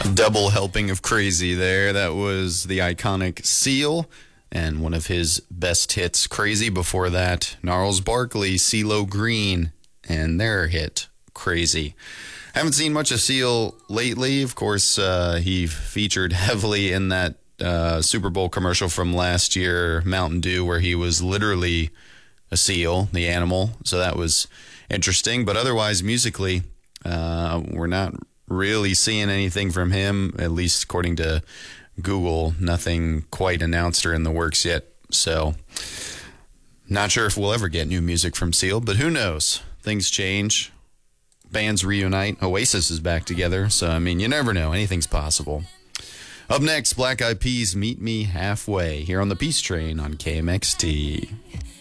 Double helping of crazy there. That was the iconic Seal and one of his best hits, Crazy. Before that, Gnarls Barkley, CeeLo Green, and their hit, Crazy. Haven't seen much of Seal lately. Of course, he featured heavily in that Super Bowl commercial from last year, Mountain Dew, where he was literally a seal, the animal. So that was interesting. But otherwise, musically, we're not really seeing anything from him, at least according to Google. Nothing quite announced or in the works yet. So not sure if we'll ever get new music from Seal, but who knows? Things change. Bands reunite. Oasis is back together. So, I mean, you never know. Anything's possible. Up next, Black Eyed Peas, Meet Me Halfway, here on the Peace Train on KMXT.